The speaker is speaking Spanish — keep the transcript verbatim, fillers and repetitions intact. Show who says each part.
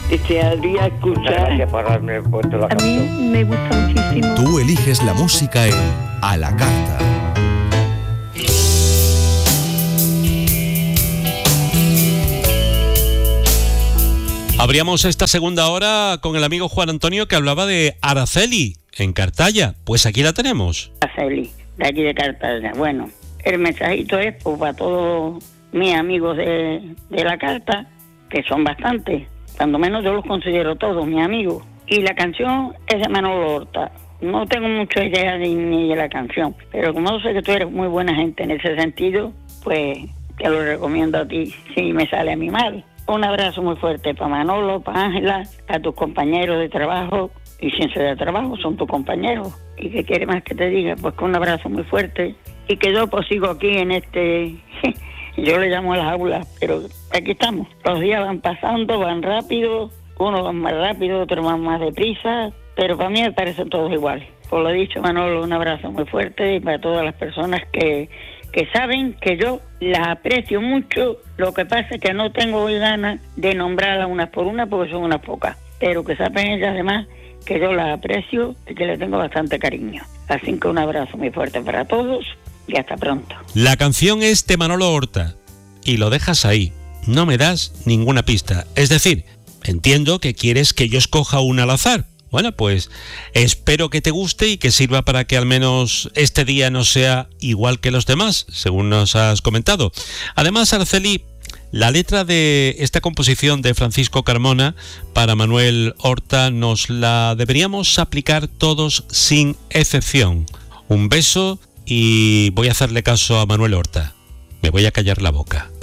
Speaker 1: desearía escuchar.
Speaker 2: Gracias por haberme puesto la
Speaker 1: A mí
Speaker 2: canción.
Speaker 1: me gusta muchísimo.
Speaker 3: Tú eliges la música en A la Carta.
Speaker 4: Abríamos esta segunda hora con el amigo Juan Antonio, que hablaba de Araceli en Cartaya. Pues aquí la tenemos.
Speaker 1: Araceli, de aquí de Cartagena. Bueno, el mensajito es pues, para todos mis amigos de, de la carta, que son bastantes, cuando menos yo los considero todos mis amigos. Y la canción es de Manolo Horta. No tengo mucha idea de, ni de la canción, pero como yo sé que tú eres muy buena gente en ese sentido, pues te lo recomiendo a ti, si me sale a mi mal. Un abrazo muy fuerte para Manolo, para Ángela, a tus compañeros de trabajo, y sin ser de trabajo, son tus compañeros. ¿Y qué quiere más que te diga? Pues que un abrazo muy fuerte, y que yo pues sigo aquí en este, yo le llamo a las aulas, pero aquí estamos. Los días van pasando, van rápido, unos van más rápido, otros van más deprisa, pero para mí me parecen todos iguales. Por lo dicho, Manolo, un abrazo muy fuerte, y para todas las personas que... que saben que yo las aprecio mucho. Lo que pasa es que no tengo hoy ganas de nombrarlas unas por una porque son unas pocas, pero que saben ellas además que yo las aprecio y que les tengo bastante cariño. Así que un abrazo muy fuerte para todos y hasta pronto.
Speaker 4: La canción es de Manolo Horta y lo dejas ahí, no me das ninguna pista. Es decir, entiendo que quieres que yo escoja una al azar. Bueno, pues espero que te guste y que sirva para que al menos este día no sea igual que los demás, según nos has comentado. Además, Araceli, la letra de esta composición de Francisco Carmona para Manuel Horta nos la deberíamos aplicar todos sin excepción. Un beso y voy a hacerle caso a Manuel Horta. Me voy a callar la boca.